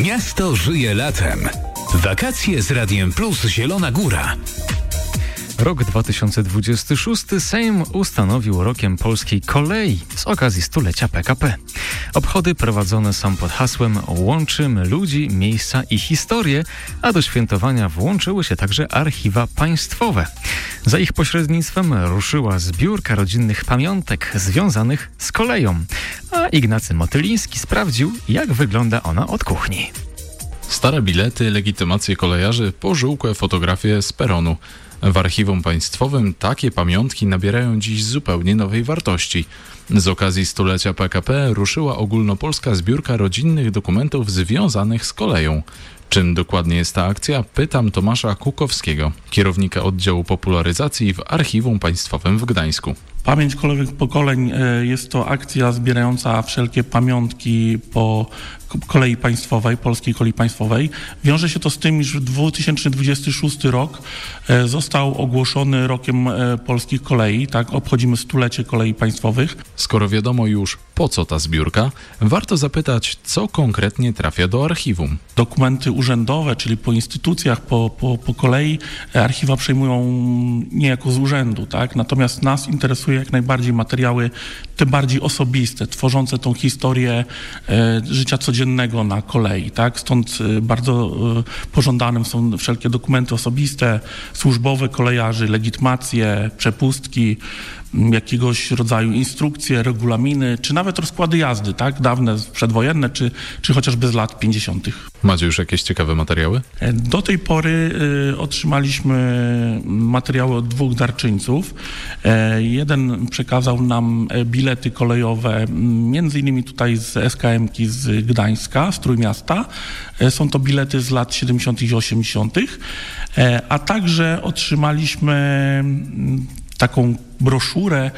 Miasto żyje latem. Wakacje z Radiem Plus Zielona Góra. Rok 2026 Sejm ustanowił rokiem polskiej kolei z okazji stulecia PKP. Obchody prowadzone są pod hasłem „Łączymy ludzi, miejsca i historię”, a do świętowania włączyły się także archiwa państwowe. Za ich pośrednictwem ruszyła zbiórka rodzinnych pamiątek związanych z koleją, a Ignacy Motyliński sprawdził, jak wygląda ona od kuchni. Stare bilety, legitymacje kolejarzy, pożółkłe fotografie z peronu. W Archiwum Państwowym takie pamiątki nabierają dziś zupełnie nowej wartości. Z okazji stulecia PKP ruszyła ogólnopolska zbiórka rodzinnych dokumentów związanych z koleją. Czym dokładnie jest ta akcja? Pytam Tomasza Kukowskiego, kierownika oddziału popularyzacji w Archiwum Państwowym w Gdańsku. Pamięć kolejowych pokoleń jest to akcja zbierająca wszelkie pamiątki po kolei państwowej, polskiej kolei państwowej. Wiąże się to z tym, iż 2026 rok został ogłoszony rokiem polskich kolei, tak, obchodzimy stulecie kolei państwowych. Skoro wiadomo już, po co ta zbiórka, warto zapytać, co konkretnie trafia do archiwum. Dokumenty urzędowe, czyli po instytucjach, po kolei, archiwa przejmują niejako z urzędu, tak? Natomiast nas interesuje jak najbardziej materiały te bardziej osobiste, tworzące tą historię życia codziennego na kolei, tak? Stąd bardzo pożądanym są wszelkie dokumenty osobiste, służbowe kolejarzy, legitymacje, przepustki, jakiegoś rodzaju instrukcje, regulaminy, czy nawet rozkłady jazdy, tak? Dawne, przedwojenne, czy chociażby z lat 50. Macie już jakieś ciekawe materiały? Do tej pory otrzymaliśmy materiały od 2 darczyńców. Jeden przekazał nam bilety kolejowe, między innymi tutaj z SKM-ki z Gdańska, z Trójmiasta. Są to bilety z lat 70. i 80., a także otrzymaliśmy taką broszurę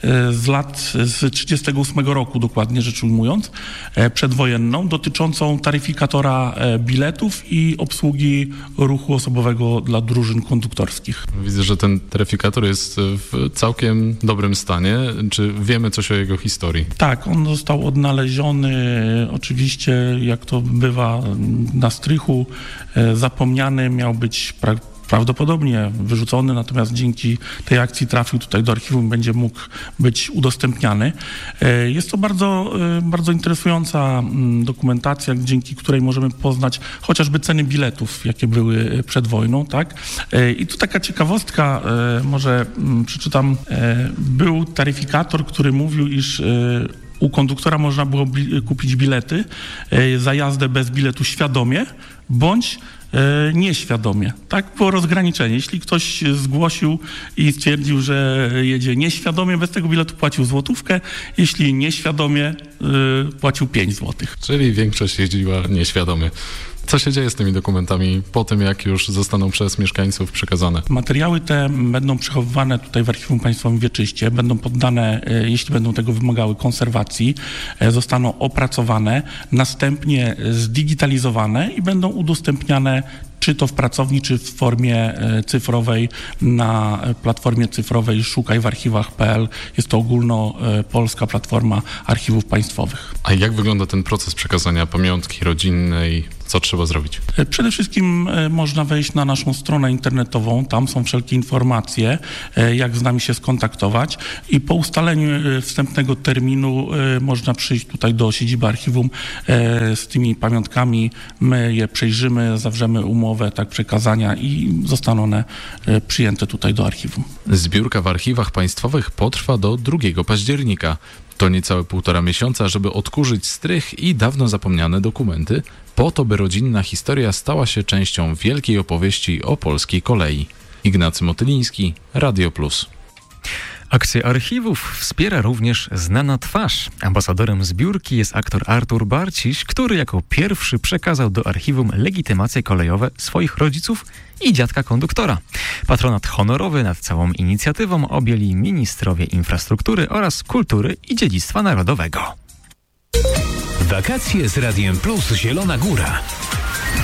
z 38 roku, dokładnie rzecz ujmując, przedwojenną, dotyczącą taryfikatora biletów i obsługi ruchu osobowego dla drużyn konduktorskich. Widzę, że ten taryfikator jest w całkiem dobrym stanie. Czy wiemy coś o jego historii? Tak, on został odnaleziony oczywiście, jak to bywa na strychu, zapomniany, miał być prawdopodobnie wyrzucony, natomiast dzięki tej akcji trafił tutaj do archiwum i będzie mógł być udostępniany. Jest to bardzo, bardzo interesująca dokumentacja, dzięki której możemy poznać chociażby ceny biletów, jakie były przed wojną, tak? I tu taka ciekawostka, może przeczytam. Był taryfikator, który mówił, iż u konduktora można było kupić bilety za jazdę bez biletu świadomie bądź nieświadomie. Tak było rozgraniczenie. Jeśli ktoś zgłosił i stwierdził, że jedzie nieświadomie, bez tego biletu płacił złotówkę, jeśli nieświadomie płacił 5 złotych. Czyli większość jeździła nieświadomie. Co się dzieje z tymi dokumentami po tym, jak już zostaną przez mieszkańców przekazane? Materiały te będą przechowywane tutaj w Archiwum Państwowym w Wieczyście, będą poddane, jeśli będą tego wymagały, konserwacji, zostaną opracowane, następnie zdigitalizowane i będą udostępniane czy to w pracowni, czy w formie cyfrowej na platformie cyfrowej szukajwarchiwach.pl. Jest to ogólnopolska platforma archiwów państwowych. A jak wygląda ten proces przekazania pamiątki rodzinnej? Co trzeba zrobić? Przede wszystkim można wejść na naszą stronę internetową, tam są wszelkie informacje, jak z nami się skontaktować i po ustaleniu wstępnego terminu można przyjść tutaj do siedziby archiwum z tymi pamiątkami, my je przejrzymy, zawrzemy umowę tak przekazania i zostaną one przyjęte tutaj do archiwum. Zbiórka w archiwach państwowych potrwa do 2 października. To niecałe 1,5 miesiąca, żeby odkurzyć strych i dawno zapomniane dokumenty, po to, by rodzinna historia stała się częścią wielkiej opowieści o polskiej kolei. Ignacy Motyliński, Radio Plus. Akcję archiwów wspiera również znana twarz. Ambasadorem zbiórki jest aktor Artur Barciś, który jako pierwszy przekazał do archiwum legitymacje kolejowe swoich rodziców i dziadka konduktora. Patronat honorowy nad całą inicjatywą objęli ministrowie infrastruktury oraz kultury i dziedzictwa narodowego. Wakacje z Radiem Plus Zielona Góra.